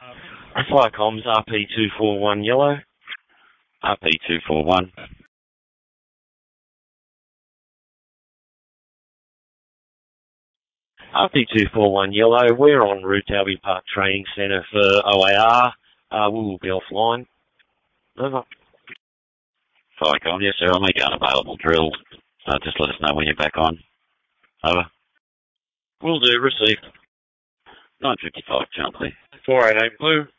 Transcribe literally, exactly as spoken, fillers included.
Fire comms R P two four one yellow. R P two four one. R P two four one yellow, we're en route to Albie Park Training Centre for O A R. Uh, we will be offline. Over. Fire comm, yes sir, I'll make an unavailable drill. Uh, just let us know when you're back on. Over. Will do, received. nine fifty-five, Channel clear. four eight eight blue.